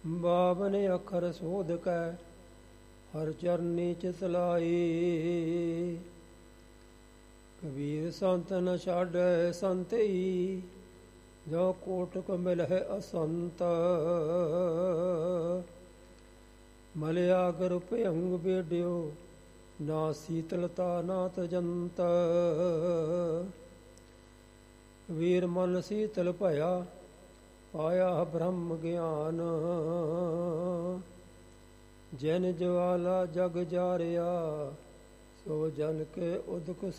ਬਾਵਨ ਅੱਖਰ ਸੋਧ ਕੈ ਹਰ ਚਰਨੀ ਚਿਤ ਲਾਈ। ਕਬੀਰ ਸੰਤ ਨ ਛਾਡੈ ਸੰਤਈ ਜੋ ਕੋਟਕ ਮਿਲਹਿ ਅਸੰਤ। ਮਲਿਆ ਗੁਰ ਭਯੰਗ ਬੇਡਿਓ ਨਾ ਸੀਤਲਤਾ ਨਾ ਤਜੰਤ। ਕਬੀਰ ਮਨ ਸੀਤਲ ਭਇਆ ਪਾਇਆ ਬ੍ਰਹਮ ਗਿਆਨ। ਜਿਨ ਜਵਾਲਾ ਜਗ ਜਾਰਿਆ ਸੋ ਜਨ ਕੇ ਉਦਕ